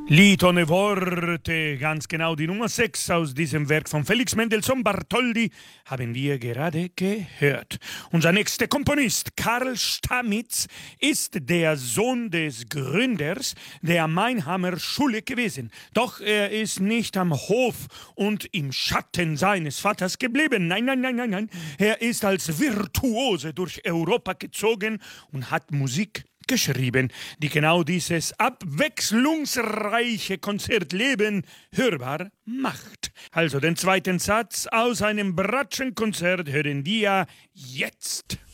Lied ohne Worte, ganz genau die Nummer 6 aus diesem Werk von Felix Mendelssohn Bartholdy haben wir gerade gehört. Unser nächster Komponist, Karl Stamitz, ist der Sohn des Gründers der Meinheimer Schule gewesen. Doch er ist nicht am Hof und im Schatten seines Vaters geblieben. Nein. Er ist als Virtuose durch Europa gezogen und hat Musik geschrieben, die genau dieses abwechslungsreiche Konzertleben hörbar macht. Also den zweiten Satz aus einem Bratschenkonzert hören wir jetzt.